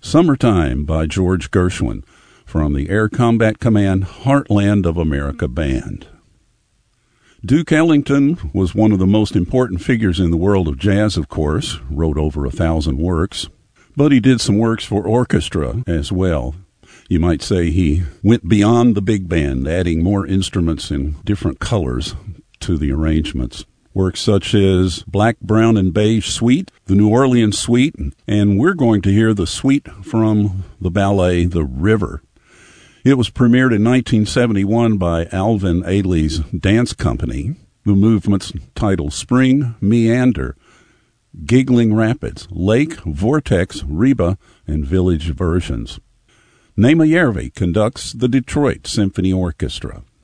Summertime by George Gershwin from the Air Combat Command Heartland of America Band. Duke Ellington was one of the most important figures in the world of jazz, of course, wrote over 1,000 works, but he did some works for orchestra as well. You might say he went beyond the big band, adding more instruments in different colors to the arrangements. Works such as Black, Brown, and Beige Suite, the New Orleans Suite, and we're going to hear the suite from the ballet The River. It was premiered in 1971 by Alvin Ailey's dance company. The movement's titled Spring, Meander, Giggling Rapids, Lake, Vortex, Reba, and Village versions. Nema Järvi conducts the Detroit Symphony Orchestra.